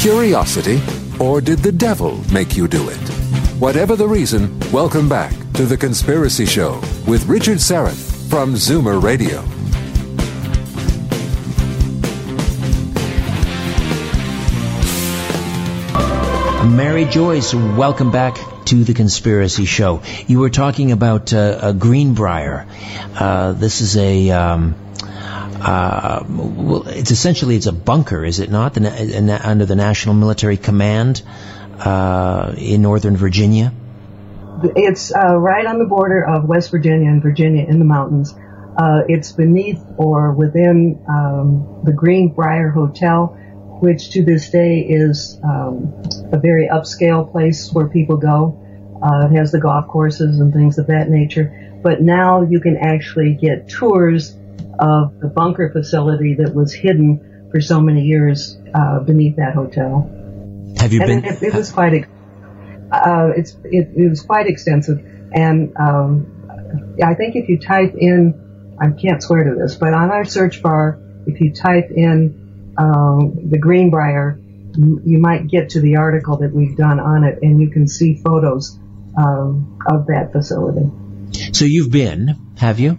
Curiosity? Or did the devil make you do it? Whatever the reason, welcome back to The Conspiracy Show with Richard Syrett from Zoomer Radio. Mary Joyce, welcome back to The Conspiracy Show. You were talking about a Greenbrier. This is it's essentially a bunker, is it not? Under the National Military Command in Northern Virginia? It's right on the border of West Virginia and Virginia in the mountains. It's beneath or within the Greenbrier Hotel, which to this day is a very upscale place where people go. It has the golf courses and things of that nature. But now you can actually get tours of the bunker facility that was hidden for so many years beneath that hotel. Have you been? It was quite. It was quite extensive, and I think if you type in, I can't swear to this, but on our search bar, if you type in the Greenbrier, you might get to the article that we've done on it, and you can see photos of that facility. So you've been, have you?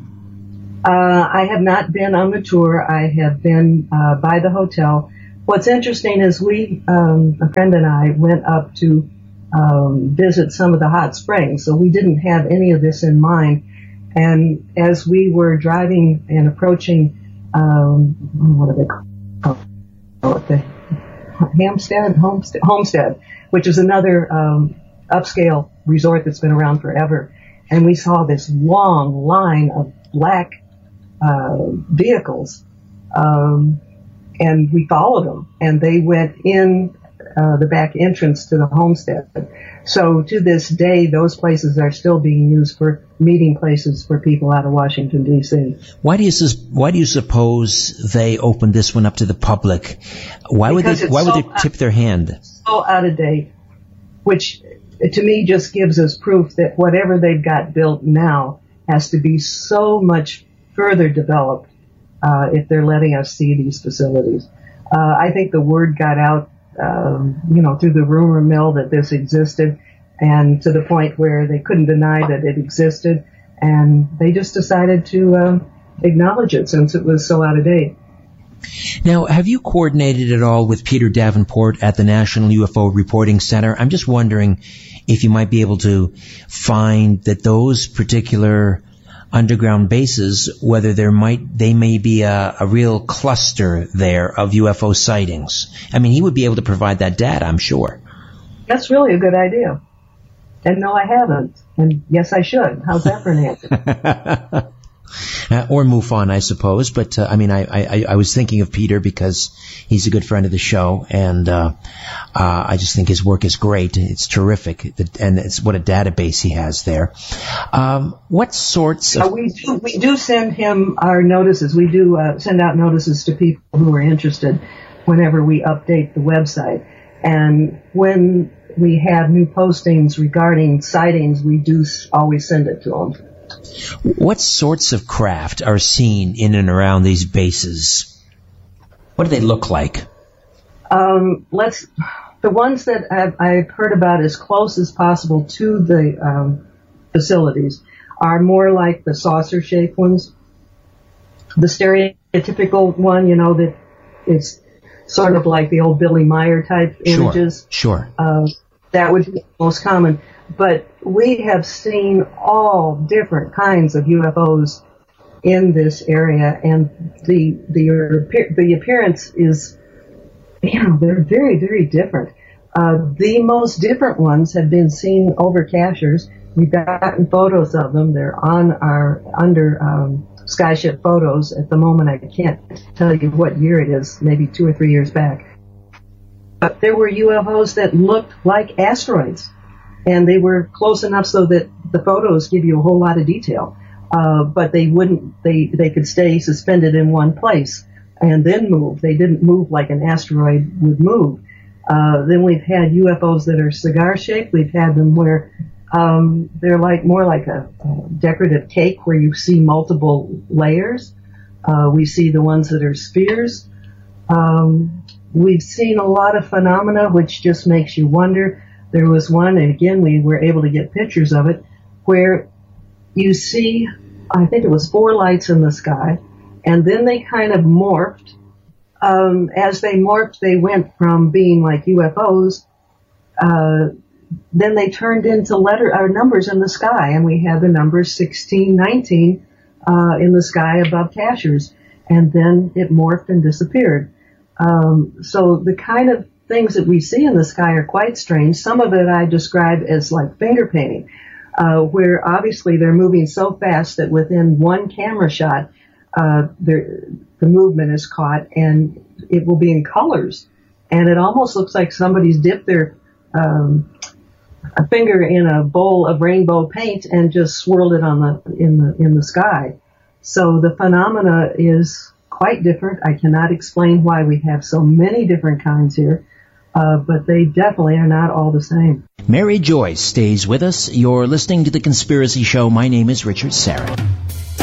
I have not been on the tour. I have been by the hotel. What's interesting is a friend and I went up to visit some of the hot springs, so we didn't have any of this in mind. And as we were driving and approaching, what do they call it? The Homestead, which is another upscale resort that's been around forever. And we saw this long line of black vehicles, and we followed them, and they went in the back entrance to the Homestead. So to this day, those places are still being used for meeting places for people out of Washington, D.C. Why do you suppose they opened this one up to the public? Why would they tip their hand? So out of date, which to me just gives us proof that whatever they've got built now has to be so much further developed if they're letting us see these facilities. I think the word got out, through the rumor mill that this existed, and to the point where they couldn't deny that it existed, and they just decided to acknowledge it since it was so out of date. Now, have you coordinated at all with Peter Davenport at the National UFO Reporting Center? I'm just wondering if you might be able to find that those particular underground bases, whether they may be a real cluster there of UFO sightings. I mean, he would be able to provide that data, I'm sure. That's really a good idea. And no, I haven't. And yes, I should. How's that for an answer? Or MUFON, I suppose. But, I was thinking of Peter because he's a good friend of the show, and I just think his work is great. It's terrific, and it's what a database he has there. What sorts of... We do send him our notices. We do send out notices to people who are interested whenever we update the website. And when we have new postings regarding sightings, we do always send it to them. What sorts of craft are seen in and around these bases? What do they look like? The ones that I've heard about as close as possible to the facilities are more like the saucer-shaped ones. The stereotypical one, that it's sort of like the old Billy Meyer type images. Sure. That would be the most common. But we have seen all different kinds of UFOs in this area, and the appearance is, they're very, very different. The most different ones have been seen over cachers. We've gotten photos of them. They're on our Skyship photos at the moment. I can't tell you what year it is, maybe 2 or 3 years back. But there were UFOs that looked like asteroids. And they were close enough so that the photos give you a whole lot of detail. But they could stay suspended in one place and then move. They didn't move like an asteroid would move. Then we've had UFOs that are cigar-shaped. We've had them where they're more like a decorative cake where you see multiple layers. We see the ones that are spheres. we've seen a lot of phenomena which just makes you wonder. There was one, and again, we were able to get pictures of it, where you see, I think it was 4 lights in the sky, and then they kind of morphed. As they morphed, they went from being like UFOs, then they turned into numbers in the sky, and we had the numbers 16, 19 in the sky above Cashers, and then it morphed and disappeared. So the kind of things that we see in the sky are quite strange. Some of it I describe as like finger painting, where obviously they're moving so fast that within one camera shot, the movement is caught, and it will be in colors, and it almost looks like somebody's dipped their a finger in a bowl of rainbow paint and just swirled it in the sky. So the phenomena is quite different. I cannot explain why we have so many different kinds here, but they definitely are not all the same. Mary Joyce stays with us. You're listening to The Conspiracy Show. My name is Richard Syrett.